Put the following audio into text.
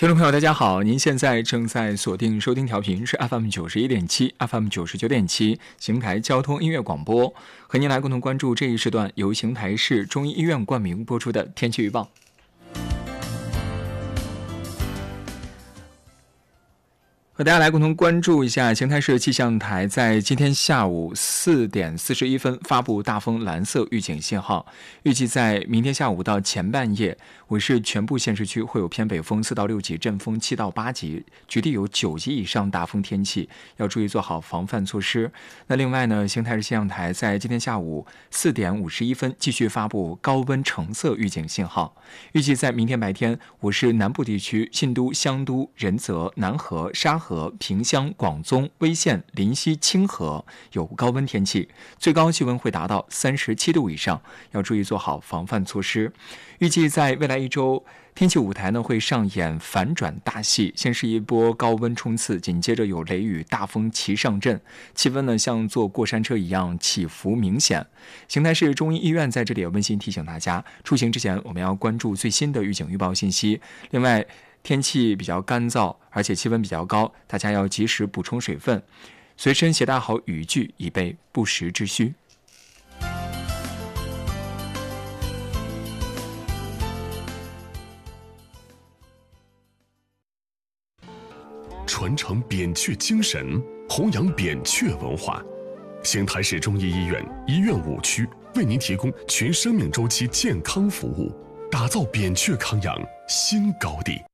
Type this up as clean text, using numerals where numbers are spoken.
听众朋友大家好，您现在正在锁定收听调频是 FM91.7 FM99.7 邢台交通音乐广播，和您来共同关注这一时段由邢台市中医医院冠名播出的天气预报。和大家来共同关注一下邢台市气象台在今天下午4点41分发布大风蓝色预警信号，预计在明天下午到前半夜，我市全部县市区会有偏北风4到6级，阵风7到8级，局地有9级以上大风天气，要注意做好防范措施。那另外呢，邢台市气象台在今天下午4点51分继续发布高温橙色预警信号，预计在明天白天，我市南部地区信都、香都、仁泽、南河、沙河、萍乡、广宗、威县、临溪、清河有高温天气，最高气温会达到37度以上，要注意做好防范措施。预计在未来一周，天气舞台呢会上演反转大戏，先是一波高温冲刺，紧接着有雷雨大风齐上阵，气温呢像坐过山车一样起伏明显。邢台市中医医院在这里也温馨提醒大家，出行之前我们要关注最新的预警预报信息。另外，天气比较干燥，而且气温比较高，大家要及时补充水分，随身携带好雨具，以备不时之需。 传承扁鹊精神，弘扬扁鹊文化。邢台市中医医院医院5区为您提供全生命周期健康服务，打造扁鹊康养新高地。